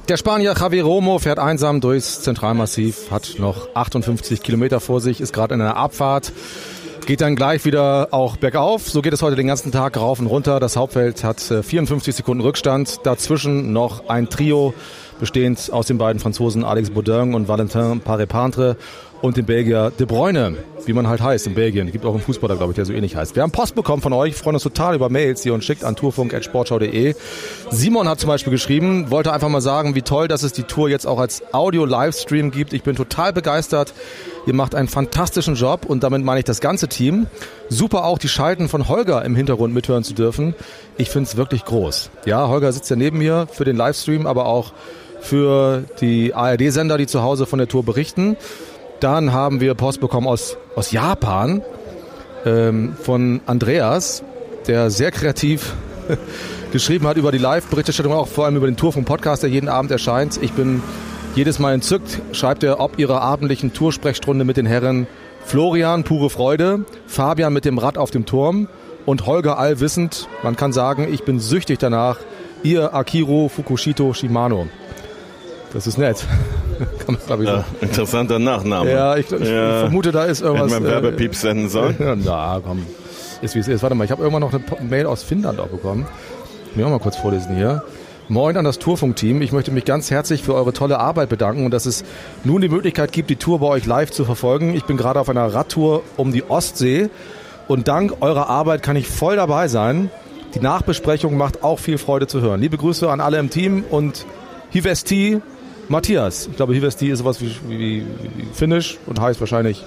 Der Spanier Javier Romo fährt einsam durchs Zentralmassiv, hat noch 58 Kilometer vor sich, ist gerade in einer Abfahrt, geht dann gleich wieder auch bergauf. So geht es heute den ganzen Tag rauf und runter. Das Hauptfeld hat 54 Sekunden Rückstand. Dazwischen noch ein Trio, bestehend aus den beiden Franzosen Alex Baudin und Valentin Paré-Pantre und dem Belgier De Bruyne, wie man halt heißt in Belgien. Gibt auch einen Fußballer, glaube ich, der so ähnlich heißt. Wir haben Post bekommen von euch, freuen uns total über Mails, die ihr uns schickt an tourfunk@sportschau.de. Simon hat zum Beispiel geschrieben, wollte einfach mal sagen, wie toll, dass es die Tour jetzt auch als Audio-Livestream gibt. Ich bin total begeistert. Ihr macht einen fantastischen Job und damit meine ich das ganze Team. Super auch die Schalten von Holger im Hintergrund mithören zu dürfen. Ich finde es wirklich groß. Ja, Holger sitzt ja neben mir für den Livestream, aber auch für die ARD-Sender, die zu Hause von der Tour berichten. Dann haben wir Post bekommen aus Japan von Andreas, der sehr kreativ geschrieben hat über die Live-Berichterstattung, auch vor allem über den Tourfunk-Podcast, der jeden Abend erscheint. Ich bin jedes Mal entzückt, schreibt er, ob ihrer abendlichen Toursprechstunde mit den Herren Florian, pure Freude, Fabian mit dem Rad auf dem Turm und Holger allwissend. Man kann sagen, ich bin süchtig danach. Ihr Akiro Fukushito Shimano. Das ist nett. Kann man, glaube ich, ja, interessanter Nachname. Ja, ich vermute, da ist irgendwas. Hätte man Werbepieps senden sollen? Na, komm. Ist wie es ist. Warte mal, ich habe irgendwann noch eine Mail aus Finnland auch bekommen. Ich will auch mal kurz vorlesen hier. Moin an das Tourfunk-Team. Ich möchte mich ganz herzlich für eure tolle Arbeit bedanken und dass es nun die Möglichkeit gibt, die Tour bei euch live zu verfolgen. Ich bin gerade auf einer Radtour um die Ostsee und dank eurer Arbeit kann ich voll dabei sein. Die Nachbesprechung macht auch viel Freude zu hören. Liebe Grüße an alle im Team und Hivesti Matthias. Ich glaube, Hivesti ist sowas wie Finnisch und heißt wahrscheinlich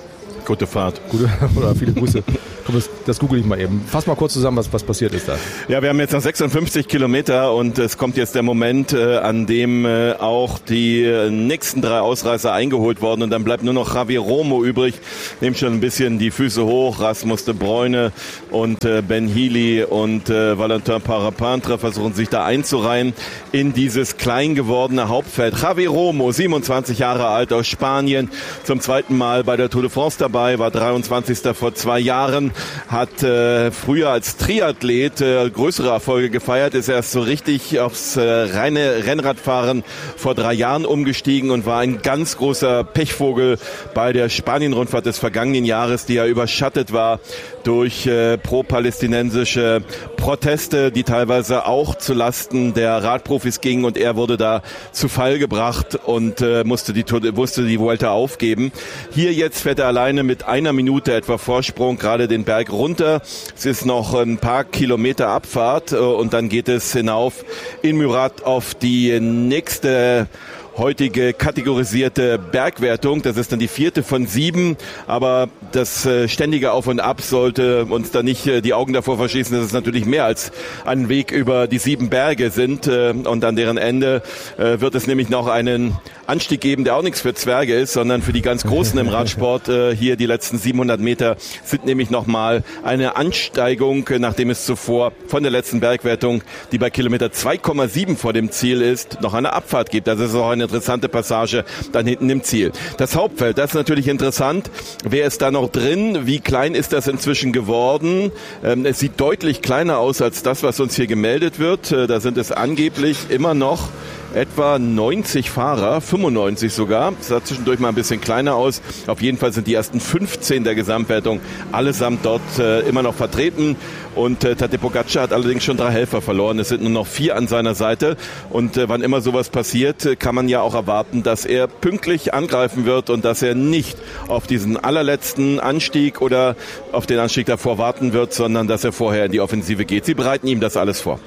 gute Fahrt. Oder viele Grüße. Komm, das google ich mal eben. Fass mal kurz zusammen, was passiert ist da. Ja, wir haben jetzt noch 56 Kilometer und es kommt jetzt der Moment, an dem auch die nächsten 3 Ausreißer eingeholt worden und dann bleibt nur noch Javier Romo übrig. Nehmt schon ein bisschen die Füße hoch. Rasmus De Bruyne und Ben Healy und Valentin Paré-Pantre versuchen sich da einzureihen in dieses klein gewordene Hauptfeld. Javier Romo, 27 Jahre alt, aus Spanien, zum zweiten Mal bei der Tour de France dabei, war 23. vor 2 Jahren. Hat früher als Triathlet größere Erfolge gefeiert, ist erst so richtig aufs reine Rennradfahren vor 3 Jahren umgestiegen und war ein ganz großer Pechvogel bei der Spanien-Rundfahrt des vergangenen Jahres, die ja überschattet war durch pro-palästinensische Proteste, die teilweise auch zu Lasten der Radprofis gingen und er wurde da zu Fall gebracht und musste die Vuelta aufgeben. Hier jetzt fährt er alleine mit 1 Minute etwa Vorsprung gerade den Berg runter. Es ist noch ein paar Kilometer Abfahrt und dann geht es hinauf in Murat auf die nächste heutige kategorisierte Bergwertung. Das ist dann die 4. von 7, aber das ständige Auf und Ab sollte uns da nicht die Augen davor verschließen, dass es natürlich mehr als ein Weg über die 7 Berge sind und an deren Ende wird es nämlich noch einen Anstieg geben, der auch nichts für Zwerge ist, sondern für die ganz Großen im Radsport. Hier die letzten 700 Meter sind nämlich nochmal eine Ansteigung, nachdem es zuvor von der letzten Bergwertung, die bei Kilometer 2,7 vor dem Ziel ist, noch eine Abfahrt gibt. Das ist auch eine interessante Passage dann hinten im Ziel. Das Hauptfeld, das ist natürlich interessant. Wer ist da noch drin? Wie klein ist das inzwischen geworden? Es sieht deutlich kleiner aus als das, was uns hier gemeldet wird. Da sind es angeblich immer noch etwa 90 Fahrer, 95 sogar. Das sah zwischendurch mal ein bisschen kleiner aus. Auf jeden Fall sind die ersten 15 der Gesamtwertung allesamt dort immer noch vertreten. Und Tadej Pogačar hat allerdings schon 3 Helfer verloren. Es sind nur noch 4 an seiner Seite. Und wann immer sowas passiert, kann man ja auch erwarten, dass er pünktlich angreifen wird und dass er nicht auf diesen allerletzten Anstieg oder auf den Anstieg davor warten wird, sondern dass er vorher in die Offensive geht. Sie bereiten ihm das alles vor.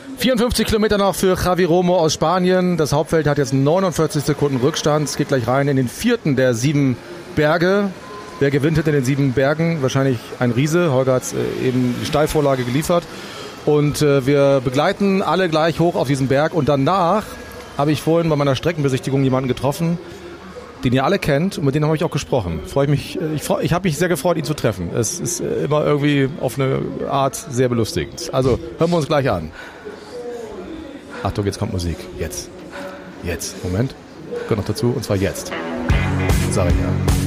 54 Kilometer noch für Javier Romo aus Spanien. Das Hauptfeld hat jetzt 49 Sekunden Rückstand. Es geht gleich rein in den 4. der 7 Berge. Wer gewinnt in den 7 Bergen? Wahrscheinlich ein Riese. Holger hat eben die Steilvorlage geliefert. Und wir begleiten alle gleich hoch auf diesen Berg. Und danach habe ich vorhin bei meiner Streckenbesichtigung jemanden getroffen, den ihr alle kennt. Und mit dem habe ich auch gesprochen. Ich habe mich sehr gefreut, ihn zu treffen. Es ist immer irgendwie auf eine Art sehr belustigend. Also hören wir uns gleich an. Achtung, jetzt kommt Musik. Jetzt. Moment. Gehört noch dazu. Und zwar jetzt. Sag ich ja.